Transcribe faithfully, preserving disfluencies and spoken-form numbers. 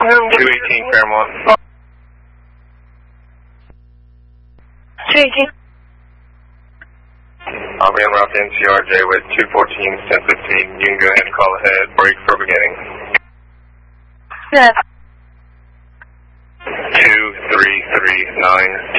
two eighteen Fairmont. two eighteen. I'll be en route to N C R J with two fourteen, ten fifteen. You can go ahead and call ahead. Break for beginning. Yeah. two three three nine